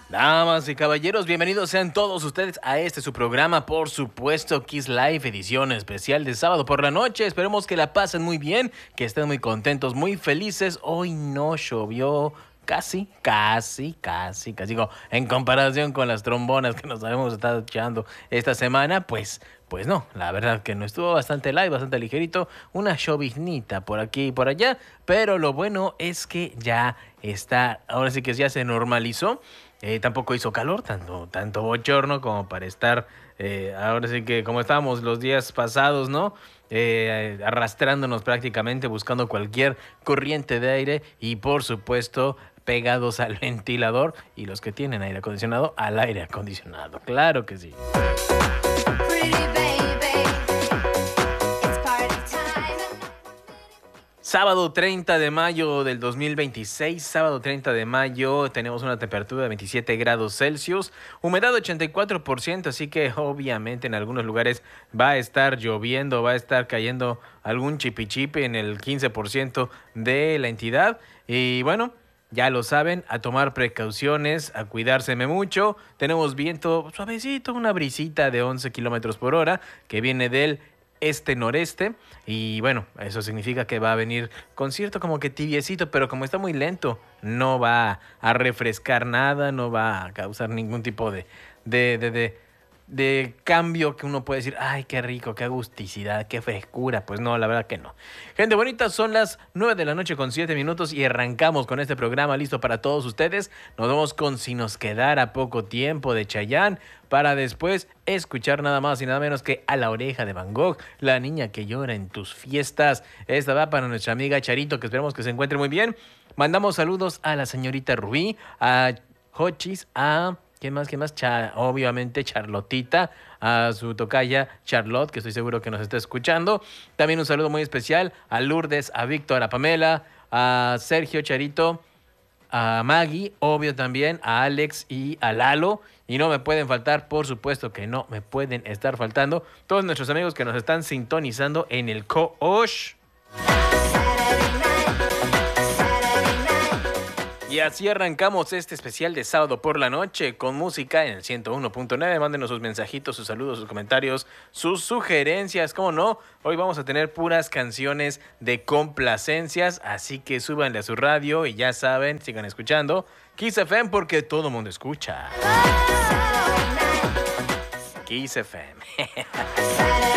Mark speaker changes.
Speaker 1: Damas y caballeros, bienvenidos sean todos ustedes a este su programa, por supuesto, Kiss Live, edición especial de sábado por la noche. Esperemos que la pasen muy bien, que estén muy contentos, muy felices. Hoy no llovió, casi, digo, en comparación con las trombonas que nos habíamos estado echando esta semana, pues no, la verdad que no, estuvo bastante light, bastante ligerito, una lloviznita por aquí y por allá, pero lo bueno es que ya está, ahora sí que ya se normalizó. Tampoco hizo calor, tanto bochorno como para estar, ahora sí que como estábamos los días pasados, ¿no? Arrastrándonos prácticamente, buscando cualquier corriente de aire y por supuesto pegados al ventilador y los que tienen aire acondicionado al aire acondicionado. Claro que sí. Sábado 30 de mayo del 2026, sábado 30 de mayo, tenemos una temperatura de 27 grados Celsius, humedad 84%, así que obviamente en algunos lugares va a estar lloviendo, va a estar cayendo algún chipichipe en el 15% de la entidad. Y bueno, ya lo saben, a tomar precauciones, a cuidárseme mucho. Tenemos viento suavecito, una brisita de 11 kilómetros por hora que viene del este-noreste. Y bueno, eso significa que va a venir con cierto como que tibiecito, pero como está muy lento, no va a refrescar nada, no va a causar ningún tipo de, de, de, de cambio que uno puede decir, ay, qué rico, qué agusticidad, qué frescura. Pues no, la verdad que no. Gente bonita, son las 9 de la noche con 7 minutos y arrancamos con este programa listo para todos ustedes. Nos vamos con Si nos quedara poco tiempo de Chayanne, para después escuchar nada más y nada menos que A la oreja de Van Gogh, La niña que llora en tus fiestas. Esta va para nuestra amiga Charito, que esperemos que se encuentre muy bien. Mandamos saludos a la señorita Rubí, a Hochis, a... ¿Quién más? Obviamente Charlotita, a su tocaya Charlotte, que estoy seguro que nos está escuchando. También un saludo muy especial a Lourdes, a Víctor, a Pamela, a Sergio Charito, a Maggie, obvio también, a Alex y a Lalo. Y no me pueden faltar, por supuesto que no me pueden estar faltando, todos nuestros amigos que nos están sintonizando en el Coach. Y así arrancamos este especial de sábado por la noche con música en el 101.9. Mándenos sus mensajitos, sus saludos, sus comentarios, sus sugerencias. ¿Cómo no? Hoy vamos a tener puras canciones de complacencias, así que súbanle a su radio y ya saben, sigan escuchando Kiss FM porque todo mundo escucha Kiss FM.